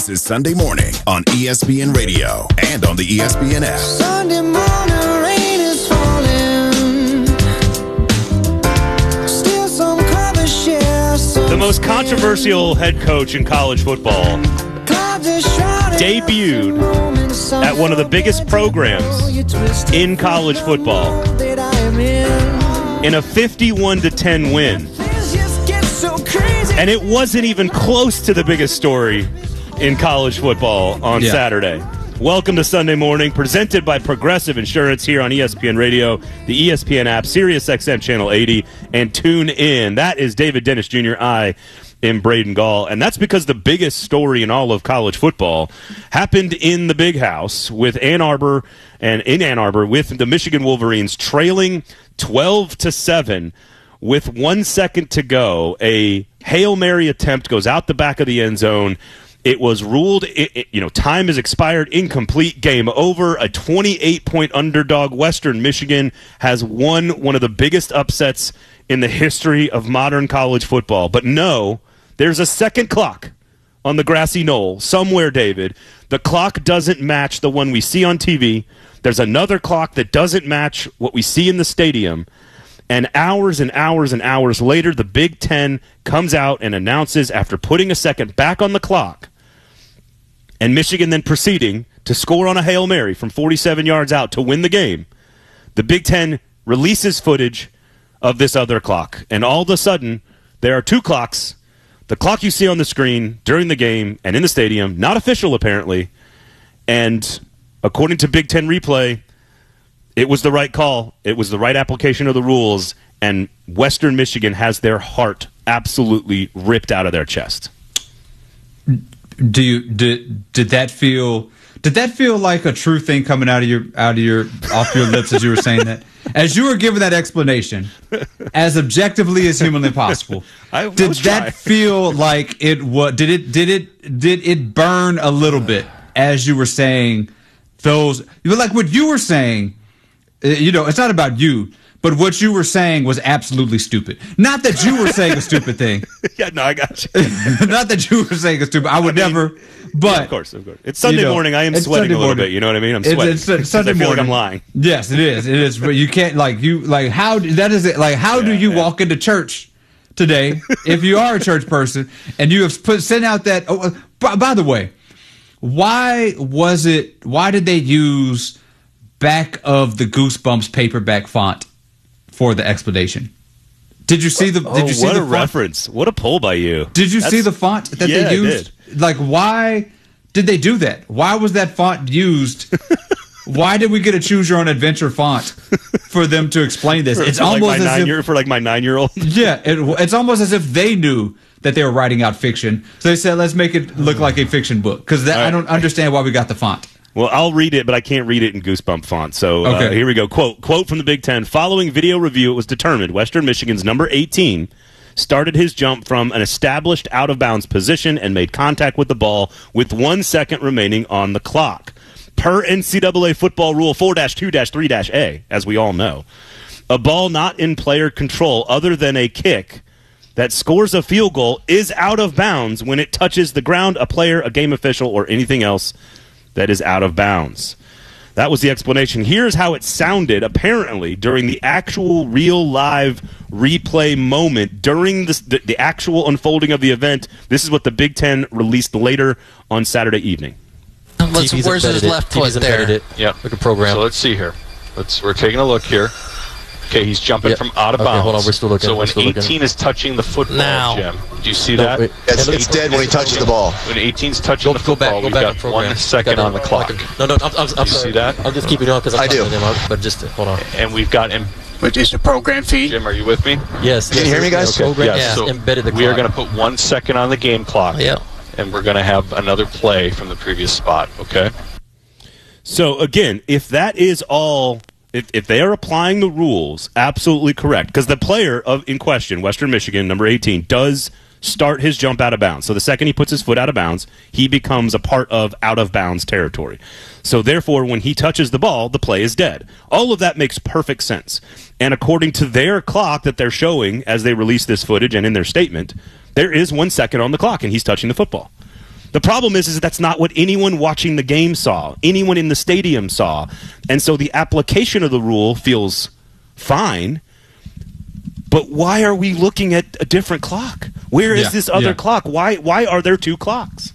This is Sunday Morning on ESPN Radio and on the ESPN app. Sunday morning, rain is falling. Still some covers share. The most controversial head coach in college football debuted at one of the biggest programs in college football in a 51-10 win. And it wasn't even close to the biggest story in college football on Saturday. Welcome to Sunday Morning, presented by Progressive Insurance here on ESPN Radio, the ESPN app, SiriusXM Channel 80, and tune in. That is David Dennis Jr. I am Braden Gall, and that's because the biggest story in all of college football happened in the Big House with Ann Arbor, and in Ann Arbor with the Michigan Wolverines trailing 12-7 with 1 second to go. A Hail Mary attempt goes out the back of the end zone. It was ruled, time has expired, incomplete, game over. A 28-point underdog, Western Michigan, has won one of the biggest upsets in the history of modern college football. But no, there's a second clock on the grassy knoll somewhere, David. The clock doesn't match the one we see on TV. There's another clock that doesn't match what we see in the stadium. And hours and hours and hours later, the Big Ten comes out and announces, after putting a second back on the clock, and Michigan then proceeding to score on a Hail Mary from 47 yards out to win the game, the Big Ten releases footage of this other clock. And all of a sudden, there are two clocks. The clock you see on the screen during the game and in the stadium, not official apparently, and according to Big Ten replay, it was the right call. It was the right application of the rules, and Western Michigan has their heart absolutely ripped out of their chest. Did that feel like a true thing coming off your lips as you were saying that? As you were giving that explanation, as objectively as humanly possible, did that feel like it was? Did it burn a little bit as you were saying those? Like what you were saying. It's not about you, but what you were saying was absolutely stupid. Not that you were saying a stupid thing. Yeah, no, I got you. Not that you were saying a stupid. I would never. But yeah, of course. It's Sunday morning. I am sweating a little bit. You know what I mean? I'm sweating. It's Sunday I feel morning. like I'm lying. Yes, it is. It is. But you can't how that is it. Like how do you walk into church today if you are a church person and you have sent out that? Oh, by the way, why did they use back of the Goosebumps paperback font for the explanation? Did you see the? Did you see what the a font? Reference? What a pull by you! Did you see the font that they used? I did. Like, why did they do that? Why was that font used? Why did we get a choose your own adventure font for them to explain this? It's almost as if for my 9-year-old. Yeah, it's almost as if they knew that they were writing out fiction, so they said, "Let's make it look like a fiction book." Because I don't understand why we got the font. Well, I'll read it, but I can't read it in Goosebump font. So here we go. Quote from the Big Ten. Following video review, it was determined Western Michigan's number 18 started his jump from an established out-of-bounds position and made contact with the ball with 1 second remaining on the clock. Per NCAA football rule 4-2-3-A, as we all know, a ball not in player control other than a kick that scores a field goal is out of bounds when it touches the ground, a player, a game official, or anything else that is out of bounds. That was the explanation. Here's how it sounded, apparently, during the actual real live replay moment, during the actual unfolding of the event. This is what the Big Ten released later on Saturday evening. Where's his left foot there? Yeah, like a program. So let's see here. We're taking a look here. Okay, he's jumping from out of bounds. Hold on, we're still looking. So when 18 is touching the football, Jim, do you see that? It's dead when he touches the ball. When 18's touching the football, we've got 1 second on the clock. No, I'm you see that? I'm just keeping it on because I'm talking to him out, but just hold on. And we've got him. Which is the program feed. Jim, are you with me? Yes. Can you hear me, guys? Okay. Yeah, So embedded the clock. we are going to put 1 second on the game clock. Yeah. And we're going to have another play from the previous spot, okay? So, again, if that is all, if they are applying the rules absolutely correct, because the player in question, Western Michigan, number 18, does start his jump out of bounds. So the second he puts his foot out of bounds, he becomes a part of out-of-bounds territory. So therefore, when he touches the ball, the play is dead. All of that makes perfect sense. And according to their clock that they're showing as they release this footage and in their statement, there is 1 second on the clock, and he's touching the football. The problem is that's not what anyone watching the game saw, anyone in the stadium saw. And so the application of the rule feels fine, but why are we looking at a different clock? Where is this other clock? Why are there two clocks?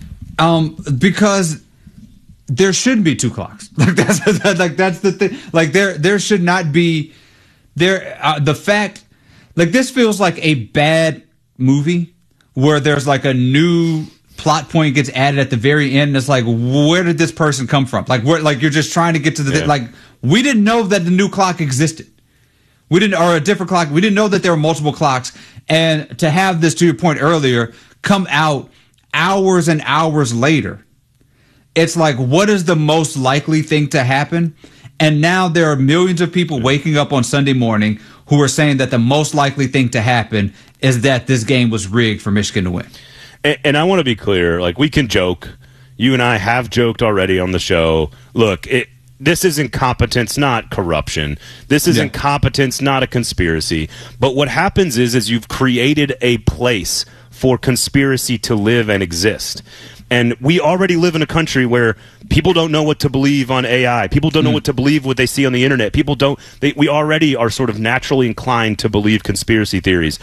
Because there shouldn't be two clocks. That's the thing. Like there should not be the fact, like, this feels like a bad movie where there's like a new plot point gets added at the very end. And it's like, where did this person come from? Like, you're just trying to get to the like, we didn't know that the new clock existed. Or a different clock. We didn't know that there were multiple clocks. And to have this, to your point earlier, come out hours and hours later, it's like, what is the most likely thing to happen? And now there are millions of people waking up on Sunday morning who are saying that the most likely thing to happen is that this game was rigged for Michigan to win. And I want to be clear, like, we can joke. You and I have joked already on the show. Look, this is incompetence, not corruption. This is incompetence, not a conspiracy. But what happens is you've created a place for conspiracy to live and exist. And we already live in a country where people don't know what to believe on AI. People don't know what to believe what they see on the internet. We already are sort of naturally inclined to believe conspiracy theories.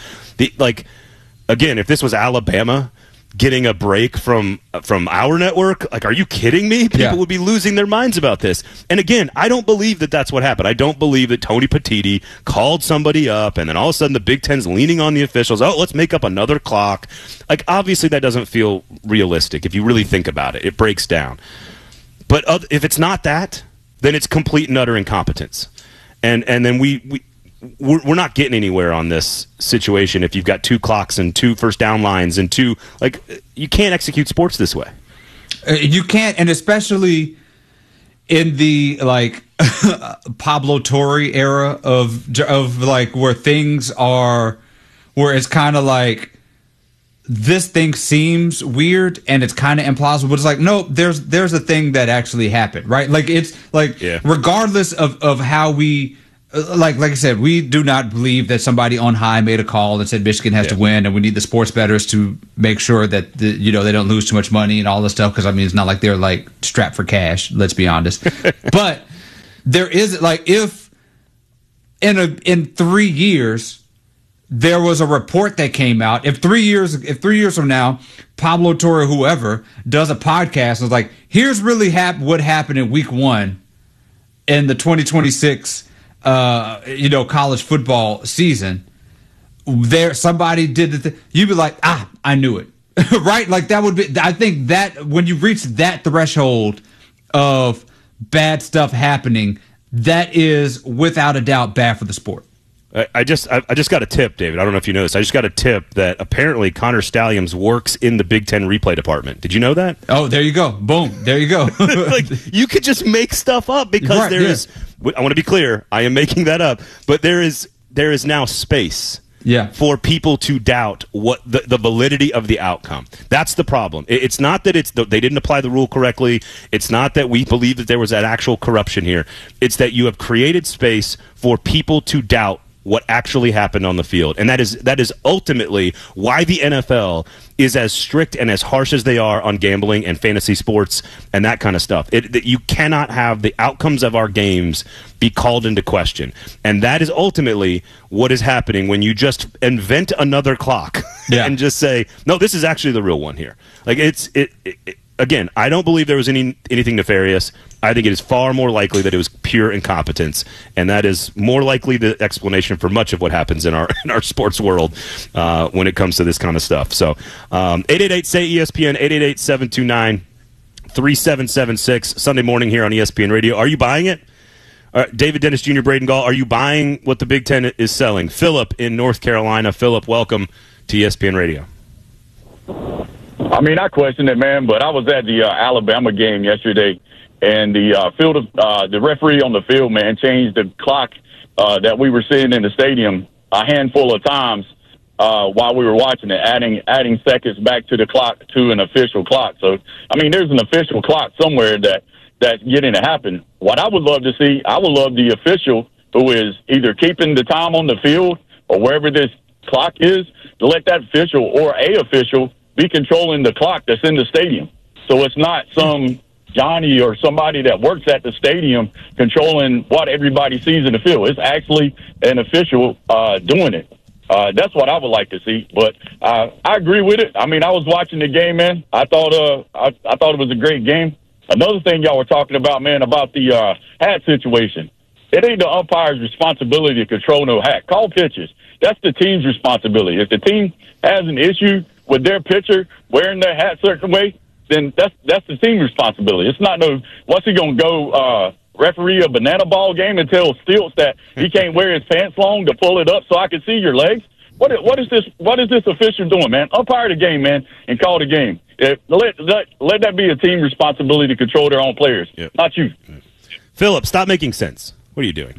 Again, if this was Alabama getting a break from our network, like, are you kidding me? People would be losing their minds about this. And again, I don't believe that that's what happened. I don't believe that Tony Petitti called somebody up and then all of a sudden the Big Ten's leaning on the officials. Oh, let's make up another clock. Like, obviously that doesn't feel realistic. If you really think about it, it breaks down. But if it's not that, then it's complete and utter incompetence. And then we're not getting anywhere on this situation if you've got two clocks and two first down lines and you can't execute sports this way. You can't, and especially in the Pablo Torre era of like where things are, where it's kind of like this thing seems weird and it's kind of implausible, but it's like, no, there's a thing that actually happened, right? Like, it's like, regardless of how we. Like I said, we do not believe that somebody on high made a call that said Michigan has to win, and we need the sports bettors to make sure that they don't lose too much money and all this stuff. Because I mean, it's not like they're like strapped for cash. Let's be honest. But there is, like, if in 3 years there was a report that came out, if 3 years from now Pablo Torre, whoever, does a podcast and is like, here's really what happened in week 1 in the 2026. College football season, somebody did the thing, you'd be like, I knew it. Right? Like, that would be, I think that when you reach that threshold of bad stuff happening, that is without a doubt bad for the sport. I just got a tip, David. I don't know if you know this. I just got a tip that apparently Connor Stallions works in the Big Ten replay department. Did you know that? Oh, there you go. Boom. There you go. Like, you could just make stuff up because there is. I want to be clear. I am making that up, but there is now space. For people to doubt what the validity of the outcome. That's the problem. It's not that they didn't apply the rule correctly. It's not that we believe that there was that actual corruption here. It's that you have created space for people to doubt what actually happened on the field. And that is ultimately why the NFL is as strict and as harsh as they are on gambling and fantasy sports and that kind of stuff. You cannot have the outcomes of our games be called into question. And that is ultimately what is happening when you just invent another clock and just say, no, this is actually the real one here. Like, again, I don't believe there was anything nefarious. I think it is far more likely that it was pure incompetence, and that is more likely the explanation for much of what happens in our sports world when it comes to this kind of stuff. So, 888-SAY-ESPN, 888-729-3776, Sunday morning here on ESPN Radio. Are you buying it? David Dennis Jr., Braden Gall, are you buying what the Big Ten is selling? Philip in North Carolina. Philip, welcome to ESPN Radio. I mean, I question it, man, but I was at the Alabama game yesterday, and the referee on the field, man, changed the clock that we were seeing in the stadium a handful of times while we were watching it, adding seconds back to the clock to an official clock. So, I mean, there's an official clock somewhere that's getting to happen. What I would love to see, I would love the official who is either keeping the time on the field or wherever this clock is to let that official or a official be controlling the clock that's in the stadium. So it's not some Johnny or somebody that works at the stadium controlling what everybody sees in the field. It's actually an official doing it. That's what I would like to see. But I agree with it. I mean, I was watching the game, man. I thought it was a great game. Another thing y'all were talking about, man, about the hat situation. It ain't the umpire's responsibility to control no hat. Call pitches. That's the team's responsibility. If the team has an issue with their pitcher wearing their hat a certain way, then that's the team's responsibility. It's not no, what's he going to go referee a banana ball game and tell Stilts that he can't wear his pants long to pull it up so I can see your legs? What is this official doing, man? Umpire the game, man, and call the game. Let that be a team responsibility to control their own players, not you. Philip, stop making sense. What are you doing?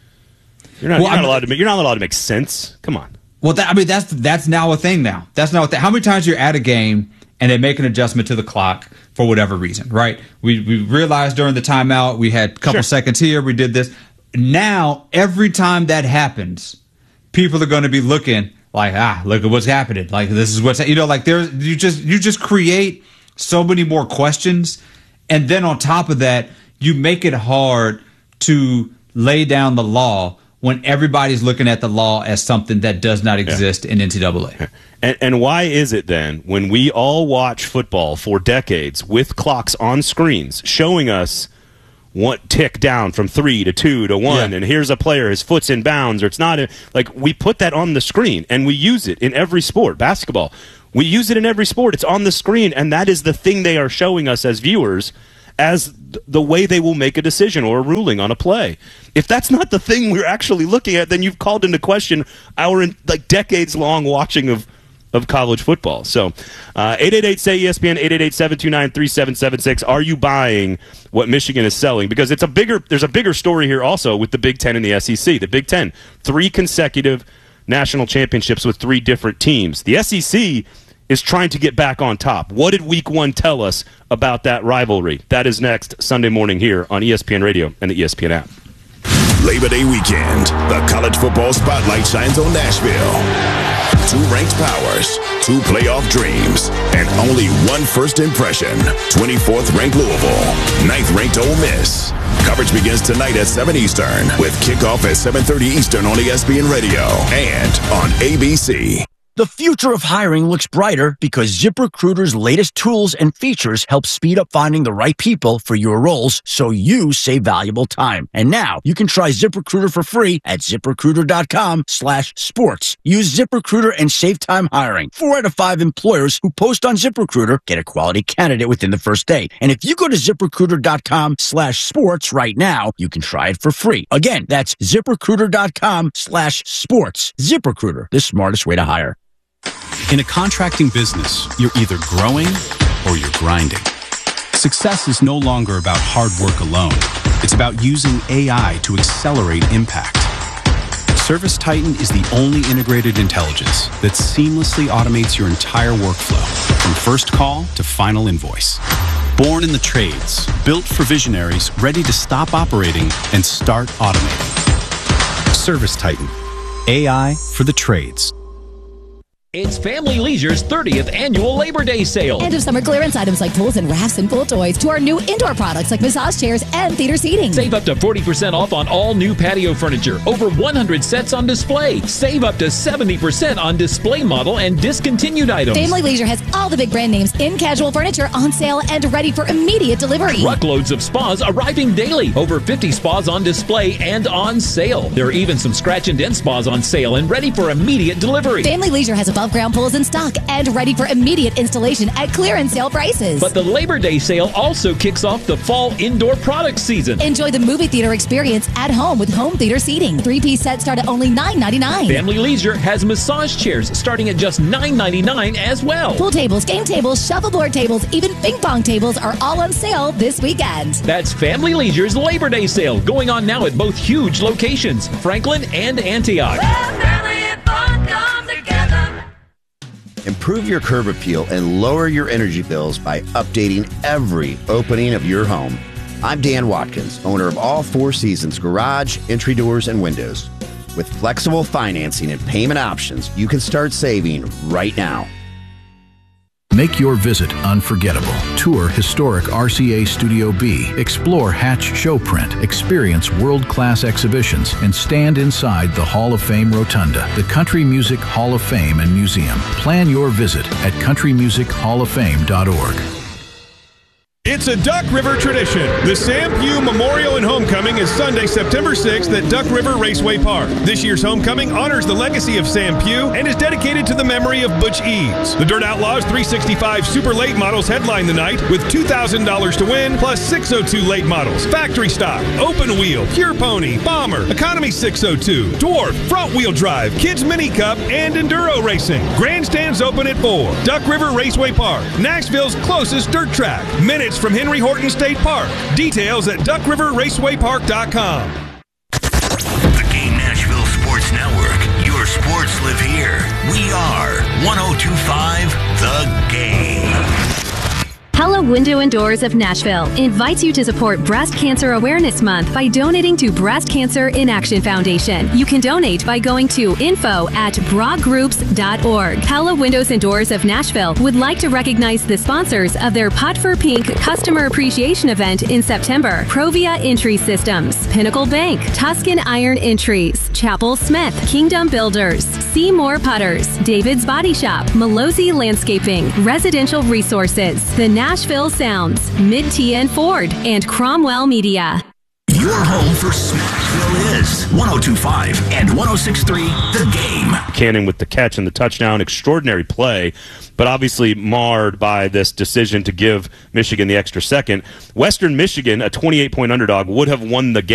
You're not allowed to make sense. Come on. Well, that's now a thing now. That's now a thing. How many times you're at a game and they make an adjustment to the clock for whatever reason, right? We realized during the timeout we had a couple seconds here, we did this. Now, every time that happens, people are going to be looking like, look at what's happening. Like, this is what's, like you just create so many more questions. And then on top of that, you make it hard to lay down the law when everybody's looking at the law as something that does not exist in NCAA. And why is it then, when we all watch football for decades with clocks on screens showing us what tick down from 3 to 2 to 1, and here's a player, his foot's in bounds, or it's not, like, we put that on the screen, and we use it in every sport. Basketball, we use it in every sport. It's on the screen, and that is the thing they are showing us as viewers as the way they will make a decision or a ruling on a play. If that's not the thing we're actually looking at, then you've called into question our decades-long watching of college football. So 888-SAY-ESPN, 888-729-3776. Are you buying what Michigan is selling? Because there's a bigger story here also with the Big Ten and the SEC. The Big Ten, 3 consecutive national championships with 3 different teams. The SEC is trying to get back on top. What did Week 1 tell us about that rivalry? That is next Sunday morning here on ESPN Radio and the ESPN app. Labor Day weekend, the college football spotlight shines on Nashville. 2 ranked powers, 2 playoff dreams, and only 1 first impression. 24th ranked Louisville, 9th ranked Ole Miss. Coverage begins tonight at 7 Eastern with kickoff at 7:30 Eastern on ESPN Radio and on ABC. The future of hiring looks brighter because ZipRecruiter's latest tools and features help speed up finding the right people for your roles so you save valuable time. And now you can try ZipRecruiter for free at ZipRecruiter.com/sports. Use ZipRecruiter and save time hiring. 4 out of 5 employers who post on ZipRecruiter get a quality candidate within the first day. And if you go to ZipRecruiter.com/sports right now, you can try it for free. Again, that's ZipRecruiter.com/sports. ZipRecruiter, the smartest way to hire. In a contracting business, you're either growing or you're grinding. Success is no longer about hard work alone. It's about using AI to accelerate impact. ServiceTitan is the only integrated intelligence that seamlessly automates your entire workflow, from first call to final invoice. Born in the trades, built for visionaries ready to stop operating and start automating. ServiceTitan, AI for the trades. It's Family Leisure's 30th annual Labor Day sale. End of summer clearance items like pools and rafts and pool toys to our new indoor products like massage chairs and theater seating. Save up to 40% off on all new patio furniture. Over 100 sets on display. Save up to 70% on display model and discontinued items. Family Leisure has all the big brand names in casual furniture on sale and ready for immediate delivery. Truckloads of spas arriving daily. Over 50 spas on display and on sale. There are even some scratch and dent spas on sale and ready for immediate delivery. Family Leisure has above ground pools in stock and ready for immediate installation at clearance sale prices. But the Labor Day sale also kicks off the fall indoor product season. Enjoy the movie theater experience at home with home theater seating. 3-piece sets start at only $9.99. Family Leisure has massage chairs starting at just $9.99 as well. Pool tables, game tables, shuffleboard tables, even ping pong tables are all on sale this weekend. That's Family Leisure's Labor Day sale going on now at both huge locations, Franklin and Antioch. Improve your curb appeal and lower your energy bills by updating every opening of your home. I'm Dan Watkins, owner of All 4 Seasons Garage, Entry Doors, and Windows. With flexible financing and payment options, you can start saving right now. Make your visit unforgettable. Tour historic RCA Studio B. Explore Hatch Showprint. Experience world-class exhibitions and stand inside the Hall of Fame Rotunda, the Country Music Hall of Fame and Museum. Plan your visit at countrymusichofoffame.org. It's a Duck River tradition. The Sam Pugh Memorial and Homecoming is Sunday, September 6th at Duck River Raceway Park. This year's homecoming honors the legacy of Sam Pugh and is dedicated to the memory of Butch Eads. The Dirt Outlaws 365 Super Late models headline the night with $2,000 to win, plus 602 late models, factory stock, open wheel, pure pony, bomber, economy 602, dwarf, front wheel drive, kids mini cup, and enduro racing. Grandstands open at 4. Duck River Raceway Park, Nashville's closest dirt track. Minutes from Henry Horton State Park. Details at duckriverracewaypark.com. The Game Nashville Sports Network. Your sports live here. We are 102.5 The Game. Hello Window and Doors of Nashville invites you to support Breast Cancer Awareness Month by donating to Breast Cancer in Action Foundation. You can donate by going to info@bragroups.org. Hello Windows and Doors of Nashville would like to recognize the sponsors of their Pot for Pink Customer Appreciation Event in September. Provia Entry Systems, Pinnacle Bank, Tuscan Iron Entries, Chapel Smith, Kingdom Builders, Seymour Putters, David's Body Shop, Malozzi Landscaping, Residential Resources, The Nashville Sounds, Mid-TN Ford, and Cromwell Media. Your home for Smashville is 102.5 and 106.3 The Game. Cannon with the catch and the touchdown. Extraordinary play, but obviously marred by this decision to give Michigan the extra second. Western Michigan, a 28-point underdog, would have won the game.